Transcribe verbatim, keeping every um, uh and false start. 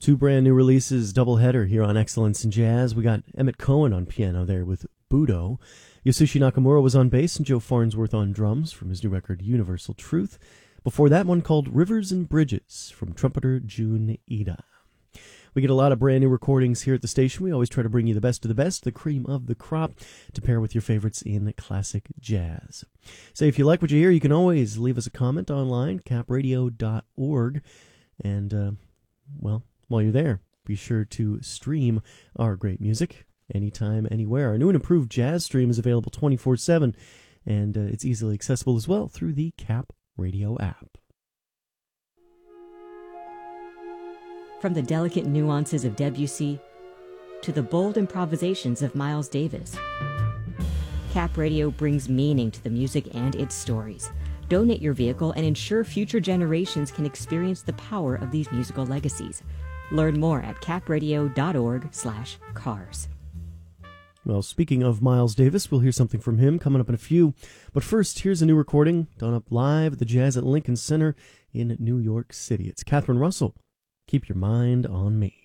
Two brand new releases, doubleheader here on Excellence in Jazz. We got Emmett Cohen on piano there with Budo. Yasushi Nakamura was on bass and Joe Farnsworth on drums from his new record Universal Truth. Before that, one called Rivers and Bridges from trumpeter Jun Ida. We get a lot of brand new recordings here at the station. We always try to bring you the best of the best, the cream of the crop, to pair with your favorites in classic jazz. So if you like what you hear, you can always leave us a comment online, cap radio dot org. And, uh, well, while you're there, be sure to stream our great music anytime, anywhere. Our new and improved jazz stream is available twenty-four seven, and uh, it's easily accessible as well through the Cap Radio app. From the delicate nuances of Debussy to the bold improvisations of Miles Davis, Cap Radio brings meaning to the music and its stories. Donate your vehicle and ensure future generations can experience the power of these musical legacies. Learn more at cap radio dot org slash cars. Well, speaking of Miles Davis, we'll hear something from him coming up in a few. But first, here's a new recording done up live at the Jazz at Lincoln Center in New York City. It's Catherine Russell. Keep Your Mind on Me.